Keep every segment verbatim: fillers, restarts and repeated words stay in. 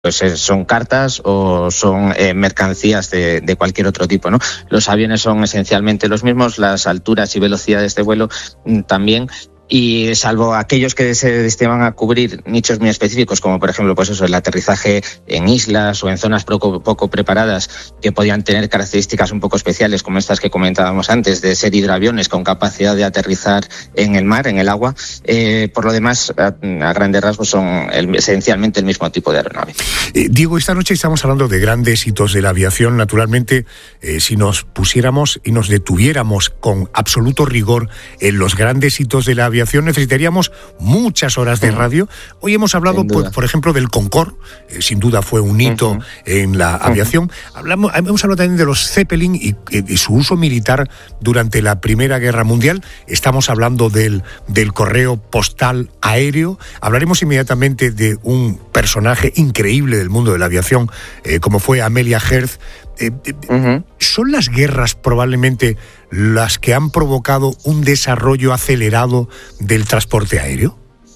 pues son cartas o son eh, mercancías de, de cualquier otro tipo, ¿no? Los aviones son esencialmente los mismos, las alturas y velocidades de vuelo también. Y salvo aquellos que se destinaban a cubrir nichos muy específicos, como por ejemplo pues eso, el aterrizaje en islas o en zonas poco, poco preparadas que podían tener características un poco especiales, como estas que comentábamos antes, de ser hidroaviones con capacidad de aterrizar en el mar, en el agua, eh, por lo demás, a, a grandes rasgos, son el, esencialmente el mismo tipo de aeronave. Eh, Diego, esta noche estamos hablando de grandes hitos de la aviación. Naturalmente, eh, si nos pusiéramos y nos detuviéramos con absoluto rigor en los grandes hitos de la aviación, necesitaríamos muchas horas de radio. Hoy hemos hablado, por, por ejemplo, del Concorde, eh, sin duda fue un hito uh-huh. en la aviación. Uh-huh. Hablamos, hemos hablado también de los Zeppelin y, y su uso militar durante la Primera Guerra Mundial. Estamos hablando del, del correo postal aéreo. Hablaremos inmediatamente de un personaje increíble del mundo de la aviación, eh, como fue Amelia Earhart. Eh, eh, uh-huh. ¿Son las guerras probablemente las que han provocado un desarrollo acelerado del transporte aéreo?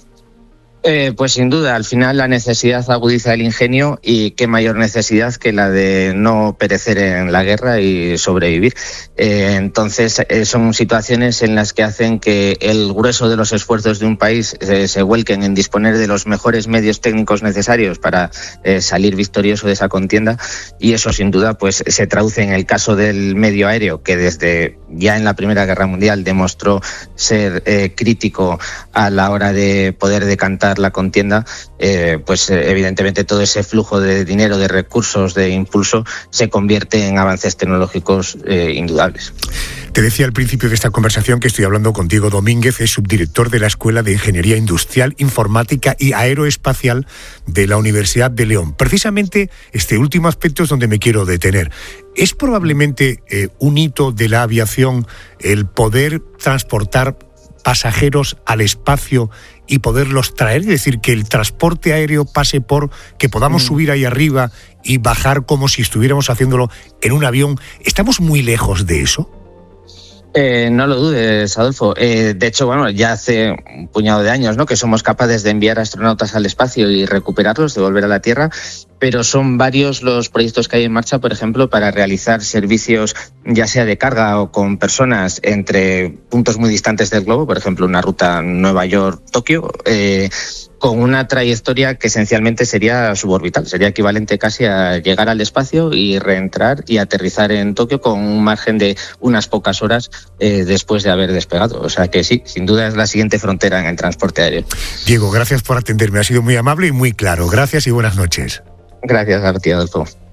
Eh, pues sin duda, al final la necesidad agudiza el ingenio, y qué mayor necesidad que la de no perecer en la guerra y sobrevivir. Eh, entonces eh, son situaciones en las que hacen que el grueso de los esfuerzos de un país eh, se vuelquen en disponer de los mejores medios técnicos necesarios para eh, salir victorioso de esa contienda, y eso sin duda pues se traduce en el caso del medio aéreo, que desde ya en la Primera Guerra Mundial demostró ser eh, crítico a la hora de poder decantar la contienda, eh, pues eh, evidentemente todo ese flujo de dinero, de recursos, de impulso, se convierte en avances tecnológicos eh, indudables. Te decía al principio de esta conversación que estoy hablando con Diego Domínguez, es subdirector de la Escuela de Ingeniería Industrial, Informática y Aeroespacial de la Universidad de León. Precisamente este último aspecto es donde me quiero detener. ¿Es probablemente eh, un hito de la aviación el poder transportar pasajeros al espacio y poderlos traer? Es decir, que el transporte aéreo pase por que podamos mm. subir ahí arriba y bajar como si estuviéramos haciéndolo en un avión. ¿Estamos muy lejos de eso? Eh, no lo dudes, Adolfo. Eh, de hecho, bueno, ya hace un puñado de años, ¿no?, que somos capaces de enviar astronautas al espacio y recuperarlos, de volver a la Tierra, pero son varios los proyectos que hay en marcha, por ejemplo, para realizar servicios ya sea de carga o con personas entre puntos muy distantes del globo, por ejemplo, una ruta Nueva York-Tokio, eh, con una trayectoria que esencialmente sería suborbital, sería equivalente casi a llegar al espacio y reentrar y aterrizar en Tokio con un margen de unas pocas horas eh, después de haber despegado. O sea que sí, sin duda es la siguiente frontera en el transporte aéreo. Diego, gracias por atenderme, ha sido muy amable y muy claro. Gracias y buenas noches. Gracias a ti, Adolfo.